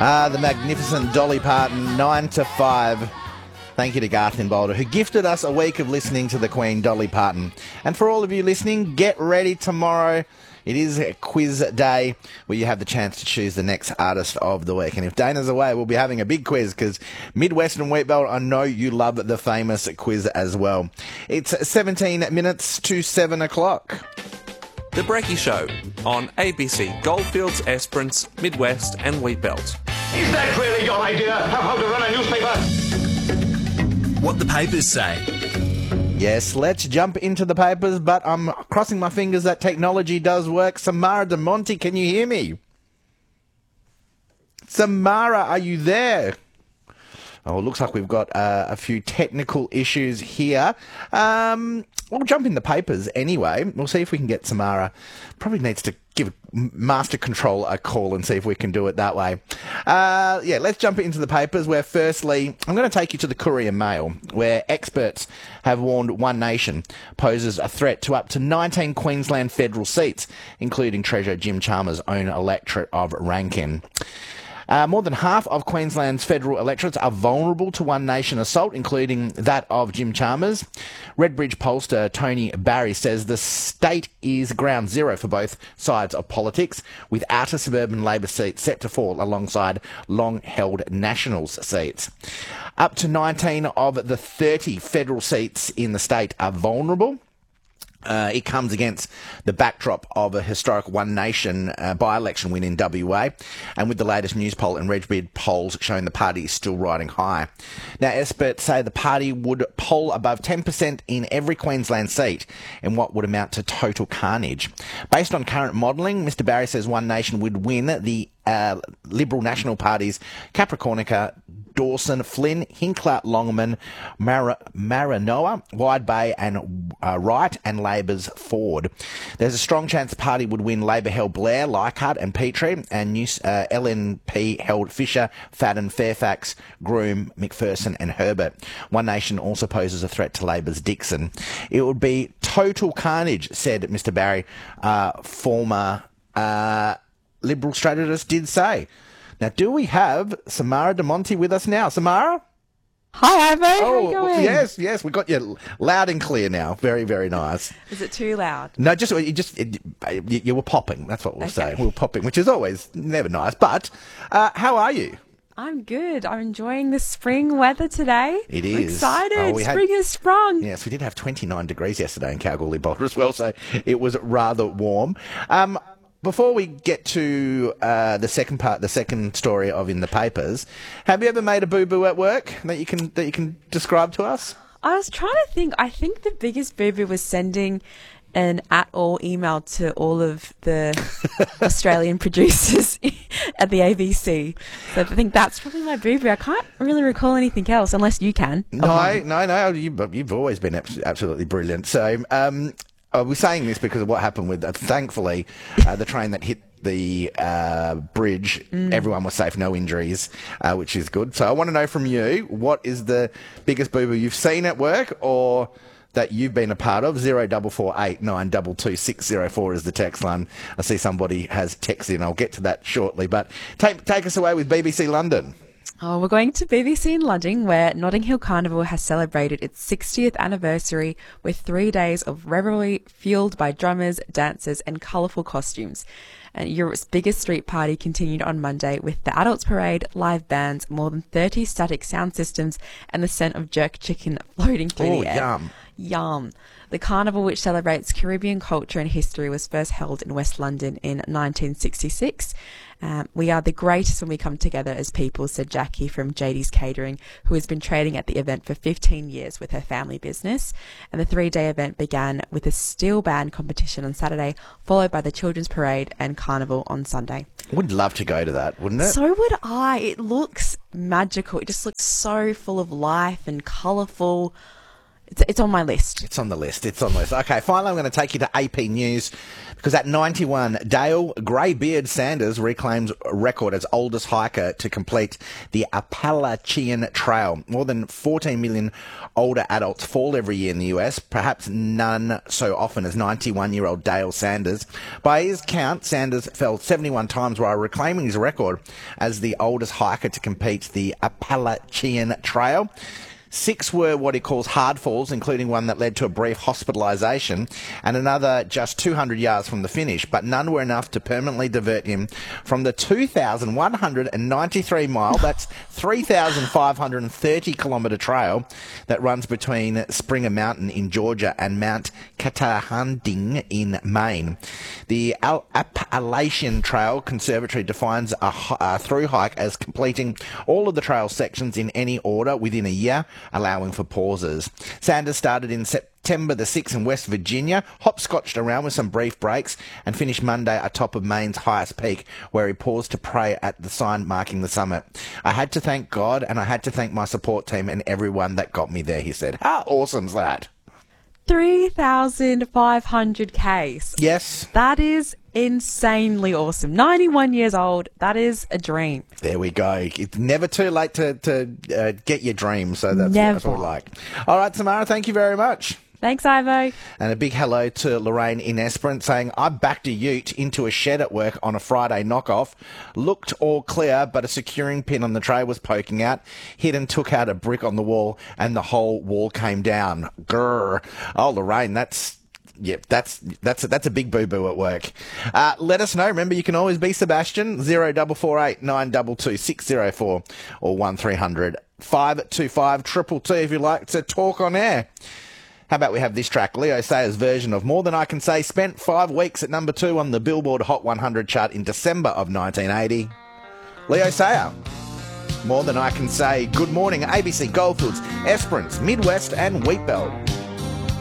The magnificent Dolly Parton, 9 to 5. Thank you to Garth in Boulder, who gifted us a week of listening to the Queen, Dolly Parton. And for all of you listening, get ready tomorrow. It is a quiz day where you have the chance to choose the next artist of the week. And if Dana's away, we'll be having a big quiz because Midwestern Wheatbelt, I know you love the famous quiz as well. It's 17 minutes to 7 o'clock. The Breaky Show on ABC Goldfields, Esperance, Midwest and Wheatbelt. Is that really your idea of how to run a newspaper? What the papers say. Yes, let's jump into the papers, but I'm crossing my fingers that technology does work. Samara De Monte, can you hear me? Samara, are you there? Oh, it looks like we've got a few technical issues here. We'll jump in the papers anyway. We'll see if we can get Samara. Probably needs to give Master Control a call and see if we can do it that way. Let's jump into the papers where firstly, I'm going to take you to the Courier Mail, where experts have warned One Nation poses a threat to up to 19 Queensland federal seats, including Treasurer Jim Chalmers' own electorate of Rankin. More than half of Queensland's federal electorates are vulnerable to One Nation assault, including that of Jim Chalmers. Redbridge pollster Tony Barry says the state is ground zero for both sides of politics, with outer suburban Labor seats set to fall alongside long-held Nationals seats. Up to 19 of the 30 federal seats in the state are vulnerable. It comes against the backdrop of a historic One Nation by-election win in WA, and with the latest news poll and Redbridge polls showing the party is still riding high. Now, experts say the party would poll above 10% in every Queensland seat in what would amount to total carnage. Based on current modelling, Mr Barry says One Nation would win the Liberal National Party's Capricornica, Dawson, Flynn, Hinkler, Longman, Maranoa, Wide Bay and Wright, and Labor's Ford. There's a strong chance the party would win Labor-held Blair, Leichhardt and Petrie, and LNP-held Fisher, Fadden, Fairfax, Groom, McPherson and Herbert. One Nation also poses a threat to Labor's Dixon. It would be total carnage, said Mr Barry, former Liberal strategist did say. Now, do we have Samara De Monte with us now? Samara? Hi, Ivo. How are you going? Yes. We got you loud and clear now. Very, very nice. Is it too loud? No, you were popping. That's what we'll say. We were popping, which is always never nice. But how are you? I'm good. I'm enjoying the spring weather today. It I'm is. excited. Spring has sprung. Yes, we did have 29 degrees yesterday in Kalgoorlie Boulder as well, so it was rather warm. Before we get to the second story of in the papers, have you ever made a boo-boo at work that you can describe to us? I was trying to think. I think the biggest boo-boo was sending an @all email to all of the Australian producers at the ABC. So I think that's probably my boo-boo. I can't really recall anything else, unless you can. No. You've always been absolutely brilliant. So. We're saying this because of what happened with, thankfully, the train that hit the bridge. Everyone was safe, no injuries, which is good. So I want to know from you, what is the biggest boo-boo you've seen at work or that you've been a part of? 0448 922 604 is the text line. I see somebody has texted in. I'll get to that shortly. But take us away with BBC London. Oh, we're going to BBC in London, where Notting Hill Carnival has celebrated its 60th anniversary with 3 days of revelry fueled by drummers, dancers and colourful costumes. And Europe's biggest street party continued on Monday with the adults parade, live bands, more than 30 static sound systems and the scent of jerk chicken floating through the air. Yum. The carnival, which celebrates Caribbean culture and history, was first held in West London in 1966. We are the greatest when we come together as people, said Jackie from JD's Catering, who has been trading at the event for 15 years with her family business. And the 3-day event began with a steel band competition on Saturday, followed by the children's parade and carnival on Sunday. Would love to go to that, wouldn't it? So would I. It looks magical. It just looks so full of life and colourful. It's on my list. It's on the list. It's on the list. Okay, finally I'm going to take you to AP News because at 91, Dale Greybeard Sanders reclaims record as oldest hiker to complete the Appalachian Trail. More than 14 million older adults fall every year in the US, perhaps none so often as 91-year-old Dale Sanders. By his count, Sanders fell 71 times while reclaiming his record as the oldest hiker to complete the Appalachian Trail. 6 were what he calls hard falls, including one that led to a brief hospitalisation and another just 200 yards from the finish, but none were enough to permanently divert him from the 2,193 mile, that's 3,530 kilometre trail that runs between Springer Mountain in Georgia and Mount Catahunding in Maine. The Appalachian Trail Conservatory defines a through hike as completing all of the trail sections in any order within a year, allowing for pauses. Sanders started in September the 6th in West Virginia, hopscotched around with some brief breaks, and finished Monday atop of Maine's highest peak, where he paused to pray at the sign marking the summit. I had to thank God, and I had to thank my support team and everyone that got me there, he said. How awesome's that? 3,500 Ks. Yes. That is insanely awesome. 91 years old. That is a dream. There we go. It's never too late to get your dreams, so that's what we like. All right, Samara, thank you very much. Thanks, Ivo. And a big hello to Lorraine in Esperance saying, I backed a ute into a shed at work on a Friday knockoff. Looked all clear, but a securing pin on the tray was poking out. Hit and took out a brick on the wall, and the whole wall came down. Grrr. Oh, Lorraine, that's a big boo-boo at work. Let us know. Remember, you can always be Sebastian, 0448 922 604 or 1300 525 222 if you'd like to talk on air. How about we have this track, Leo Sayer's version of More Than I Can Say, spent 5 weeks at number 2 on the Billboard Hot 100 chart in December of 1980. Leo Sayer, More Than I Can Say. Good morning, ABC Goldfields, Esperance, Midwest and Wheatbelt.